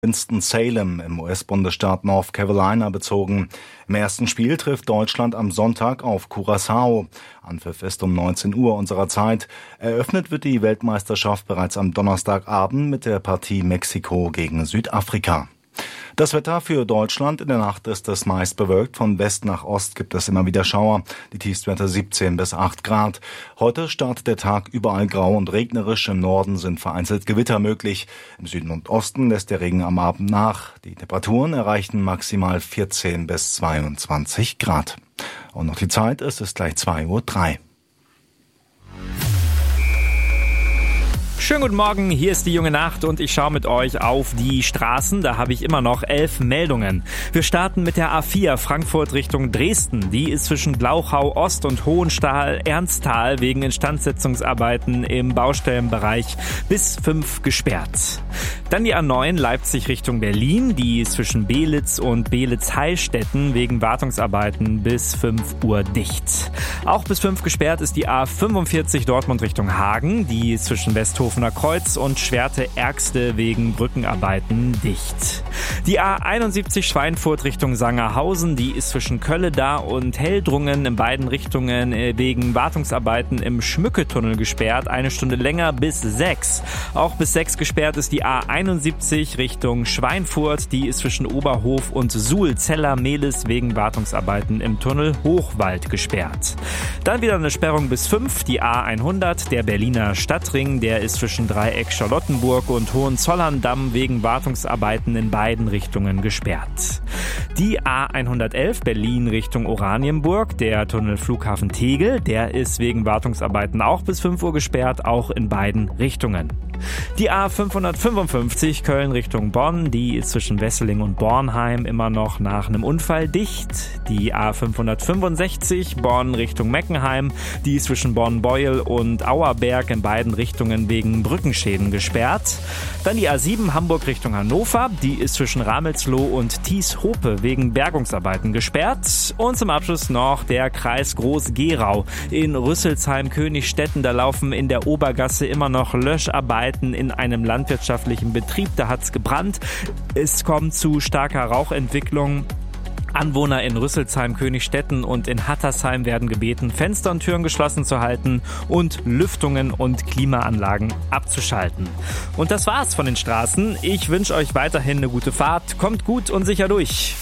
Winston-Salem im US-Bundesstaat North Carolina bezogen. Im ersten Spiel trifft Deutschland am Sonntag auf Curaçao. Anpfiff ist um 19 Uhr unserer Zeit. Eröffnet wird die Weltmeisterschaft bereits am Donnerstagabend mit der Partie Mexiko gegen Südafrika. Das Wetter für Deutschland: in der Nacht ist es meist bewölkt. Von West nach Ost gibt es immer wieder Schauer. Die Tiefstwerte 17 bis 8 Grad. Heute startet der Tag überall grau und regnerisch. Im Norden sind vereinzelt Gewitter möglich. Im Süden und Osten lässt der Regen am Abend nach. Die Temperaturen erreichen maximal 14 bis 22 Grad. Und noch die Zeit, es ist gleich 2:03 Uhr. Schönen guten Morgen, hier ist die junge Nacht und ich schaue mit euch auf die Straßen. Da habe ich immer noch 11 Meldungen. Wir starten mit der A4 Frankfurt Richtung Dresden. Die ist zwischen Glauchau Ost und Hohenstahl-Ernsthal wegen Instandsetzungsarbeiten im Baustellenbereich bis 5 gesperrt. Dann die A9 Leipzig Richtung Berlin. Die ist zwischen Belitz und Belitz-Heilstätten wegen Wartungsarbeiten bis 5 Uhr dicht. Auch bis 5 gesperrt ist die A45 Dortmund Richtung Hagen. Die ist zwischen Westhofener Kreuz und Schwerte-Ergste wegen Brückenarbeiten dicht. Die A71 Schweinfurt Richtung Sangerhausen, die ist zwischen Kölleda und Heldrungen in beiden Richtungen wegen Wartungsarbeiten im Schmücketunnel gesperrt. 1 Stunde länger bis 6. Auch bis 6 gesperrt ist die A71 Richtung Schweinfurt, die ist zwischen Oberhof und Suhl-Zeller-Mehlis wegen Wartungsarbeiten im Tunnel Hochwald gesperrt. Dann wieder eine Sperrung bis 5, die A100, der Berliner Stadtring, der ist zwischen Dreieck Charlottenburg und Hohenzollern-Damm wegen Wartungsarbeiten in beiden Richtungen gesperrt. Die A111 Berlin Richtung Oranienburg, der Tunnel Flughafen Tegel, der ist wegen Wartungsarbeiten auch bis 5 Uhr gesperrt, auch in beiden Richtungen. Die A555 Köln Richtung Bonn, die ist zwischen Wesseling und Bornheim immer noch nach einem Unfall dicht. Die A565 Bonn Richtung Meckenheim, die ist zwischen Bonn-Beuel und Auerberg in beiden Richtungen wegen Brückenschäden gesperrt. Dann die A7 Hamburg Richtung Hannover, die ist zwischen Ramelsloh und Thies-Hope wegen Bergungsarbeiten gesperrt. Und zum Abschluss noch der Kreis Groß-Gerau in Rüsselsheim-Königstetten. Da laufen in der Obergasse immer noch Löscharbeiten in einem landwirtschaftlichen Betrieb. Da hat's gebrannt. Es kommt zu starker Rauchentwicklung. Anwohner in Rüsselsheim, Königstetten und in Hattersheim werden gebeten, Fenster und Türen geschlossen zu halten und Lüftungen und Klimaanlagen abzuschalten. Und das war's von den Straßen. Ich wünsche euch weiterhin eine gute Fahrt. Kommt gut und sicher durch.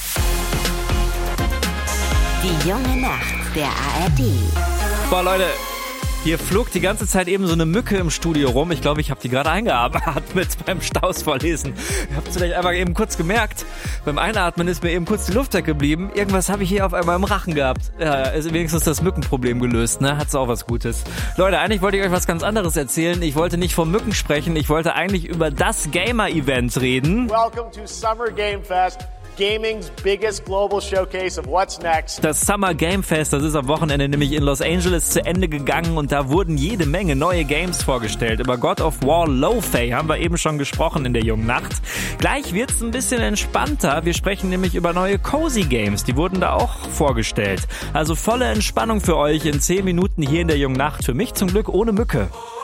Die junge Nacht der ARD. Boah, Leute. Hier flog die ganze Zeit eben so eine Mücke im Studio rum. Ich glaube, ich habe die gerade eingeatmet beim Staus vorlesen. Ihr habt es vielleicht einfach eben kurz gemerkt. Beim Einatmen ist mir eben kurz die Luft weggeblieben. Irgendwas habe ich hier auf einmal im Rachen gehabt. Ja, ist wenigstens das Mückenproblem gelöst, ne? Hat's auch was Gutes. Leute, eigentlich wollte ich euch was ganz anderes erzählen. Ich wollte nicht vom Mücken sprechen. Ich wollte eigentlich über das Gamer-Event reden. Welcome to Summer Game Fest. Gaming's biggest global showcase of what's next. Das Summer Game Fest, das ist am Wochenende nämlich in Los Angeles zu Ende gegangen und da wurden jede Menge neue Games vorgestellt. Über God of War Lo-Fi haben wir eben schon gesprochen in der jungen Nacht. Gleich wird's ein bisschen entspannter. Wir sprechen nämlich über neue Cozy Games. Die wurden da auch vorgestellt. Also volle Entspannung für euch in 10 Minuten hier in der jungen Nacht. Für mich zum Glück ohne Mücke.